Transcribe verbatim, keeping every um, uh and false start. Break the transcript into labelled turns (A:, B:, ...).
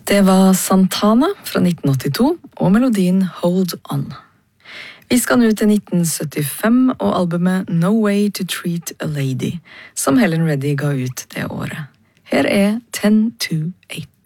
A: Det var Santana fra nitten åttito og melodien Hold On. Vi skal nå til nitten syttifem og albumet No Way to Treat a Lady, som Helen Reddy ga ut det året. Her er ten to eight.